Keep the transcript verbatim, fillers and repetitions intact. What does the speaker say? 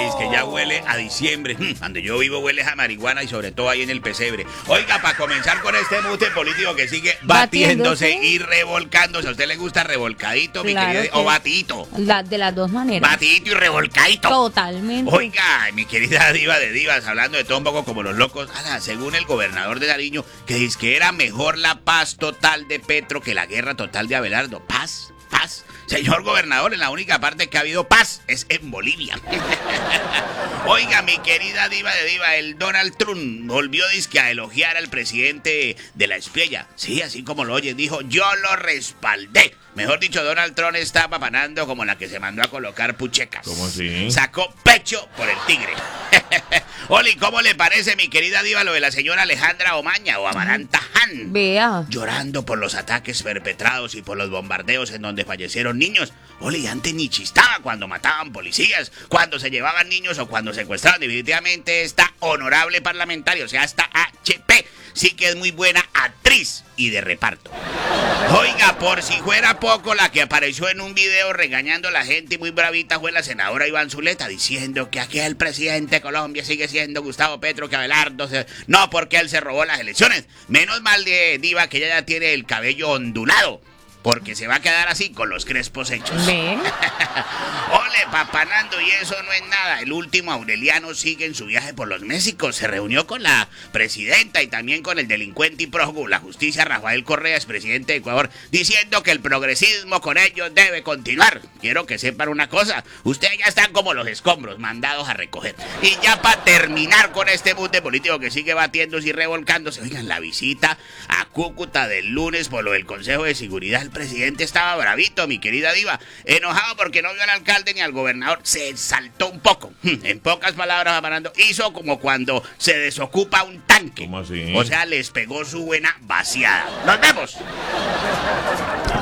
dice que ya huele a diciembre. Donde yo vivo huele a marihuana y sobre todo ahí en el pesebre. Oiga, para comenzar con este mute político que sigue batiéndose, batiéndose y revolcándose. ¿A usted le gusta revolcadito, claro, mi querida? ¿O batidito? La, de las dos maneras. Batidito y revolcadito. Totalmente. Oiga, mi querida diva de divas, hablando de todo un poco como los locos. Ala, según el gobernador de Nariño, que dice que era mejor la paz total de Petro que la guerra total de Abelardo. Paz, paz. Señor gobernador, en la única parte que ha habido paz es en Bolivia. Oiga, mi querida diva de diva, el Donald Trump volvió dizque a elogiar al presidente de la Espriella. Sí, así como lo oyen, dijo, yo lo respaldé. Mejor dicho, Donald Trump está papanando como la que se mandó a colocar puchecas. ¿Cómo así? Sacó pecho por el tigre. Oli, ¿cómo le parece, mi querida diva, lo de la señora Alejandra Omaña o Amaranta Han? Vea. Llorando por los ataques perpetrados y por los bombardeos en donde fallecieron niños. Oli, antes ni chistaba cuando mataban policías, cuando se llevaban niños o cuando secuestraban. Definitivamente esta honorable parlamentaria, o sea, esta H P, sí que es muy buena actriz y de reparto. Oiga, por si fuera poco, la que apareció en un video regañando a la gente y muy bravita fue la senadora Iván Zuleta, diciendo que aquí el presidente de Colombia sigue siendo Gustavo Petro, que Abelardo se... no, porque él se robó las elecciones. Menos mal de diva que ella ya tiene el cabello ondulado, porque se va a quedar así con los crespos hechos. ¿Ve? Ole, papanando, y eso no es nada. El último Aureliano sigue en su viaje por los Méxicos. Se reunió con la presidenta y también con el delincuente y prófugo la justicia Rafael Correa, expresidente de Ecuador, diciendo que el progresismo con ellos debe continuar. Quiero que sepan una cosa, ustedes ya están como los escombros, mandados a recoger. Y ya para terminar con este mute político que sigue batiéndose y revolcándose, oigan, la visita a Cúcuta del lunes por lo del Consejo de Seguridad. El presidente estaba bravito, mi querida diva, enojado porque no vio al alcalde ni al gobernador, se saltó un poco. En pocas palabras, Amarando, hizo como cuando se desocupa un tanque. ¿Cómo así? O sea, les pegó su buena vaciada. ¡Nos vemos!